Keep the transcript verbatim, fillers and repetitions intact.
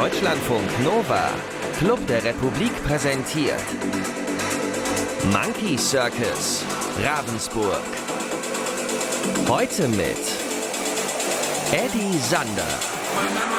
Deutschlandfunk Nova, Club der Republik präsentiert Monkey Circus, Ravensburg. Heute mit Eddie Sander.